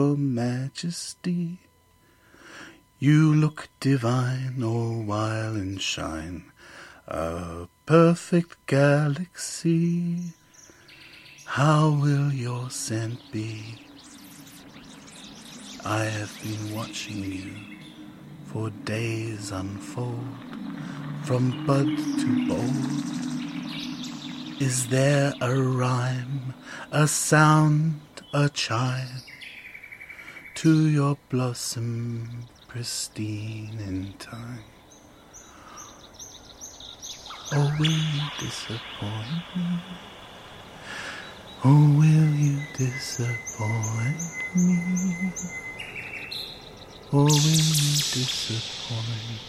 Your Majesty, you look divine, all while in shine, a perfect galaxy. How will your scent be? I have been watching you for days unfold, from bud to bold. Is there a rhyme, a sound, a chime to your blossom pristine in time? Or will you disappoint me? Or will you disappoint me? Or will you disappoint me?